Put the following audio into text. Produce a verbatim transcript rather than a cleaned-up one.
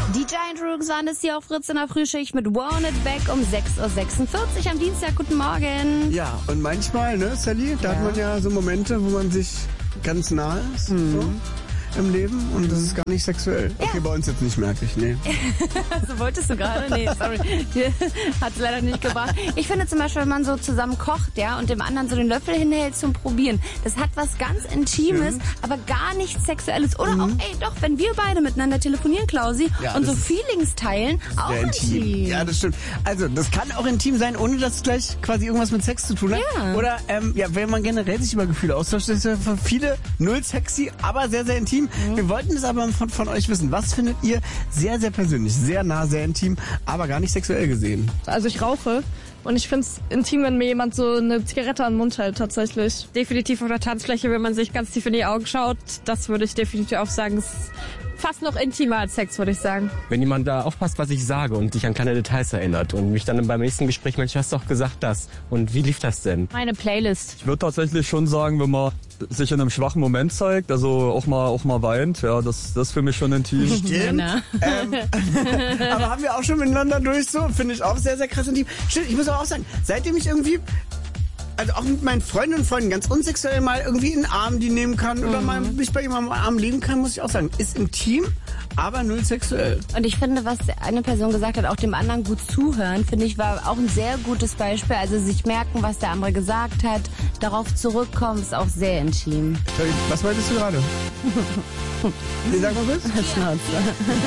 Die Giant Rooks waren es hier auf Fritz in der Frühschicht mit Want It Back um sechs Uhr sechsundvierzig am Dienstag. Guten Morgen. Ja, und manchmal, ne, Sally, da Ja. hat man ja so Momente, wo man sich ganz nah ist, Mhm. so, im Leben, und das ist gar nicht sexuell. Ja. Okay, bei uns jetzt nicht, merke ich, nee. Also wolltest du gerade? Nee, sorry. Hat es leider nicht gebracht. Ich finde zum Beispiel, wenn man so zusammen kocht, ja, und dem anderen so den Löffel hinhält zum Probieren, das hat was ganz Intimes, Stimmt. aber gar nichts Sexuelles. Oder auch, ey, doch, wenn wir beide miteinander telefonieren, Klausi, Ja, und so das ist Feelings teilen, auch Sehr intim. intim. Ja, das stimmt. Also, das kann auch intim sein, ohne dass es gleich quasi irgendwas mit Sex zu tun hat. Ja. Oder, ähm, ja, wenn man generell sich über Gefühle austauscht, das ist ja für viele null sexy, aber sehr, sehr intim. Mhm. Wir wollten das aber von, von euch wissen. Was findet ihr sehr, sehr persönlich, sehr nah, sehr intim, aber gar nicht sexuell gesehen? Also ich rauche und ich finde es intim, wenn mir jemand so eine Zigarette an den Mund hält, tatsächlich. Definitiv auf der Tanzfläche, wenn man sich ganz tief in die Augen schaut. Das würde ich definitiv auch sagen. Ist fast noch intimer als Sex, würde ich sagen. Wenn jemand da aufpasst, was ich sage und sich an kleine Details erinnert und mich dann beim nächsten Gespräch, Mensch, du hast doch gesagt das. Und wie lief das denn? Meine Playlist. Ich würde tatsächlich schon sagen, wenn man sich in einem schwachen Moment zeigt, also auch mal auch mal weint, ja, das das ist für mich schon intim. Stimmt. Ähm, aber haben wir auch schon miteinander durch, so, finde ich auch sehr, sehr krass intim. Stimmt, ich muss aber auch sagen, seitdem ich irgendwie, also auch mit meinen Freundinnen und Freunden ganz unsexuell mal irgendwie in den Arm die nehmen kann oder mal mich bei jemandem am Arm legen kann, muss ich auch sagen, ist intim, aber null sexuell. Und ich finde, was eine Person gesagt hat, auch dem anderen gut zuhören, finde ich, war auch ein sehr gutes Beispiel. Also sich merken, was der andere gesagt hat, darauf zurückkommen, ist auch sehr intim. Was meintest du gerade? Nee, sag mal kurz. Schnauze.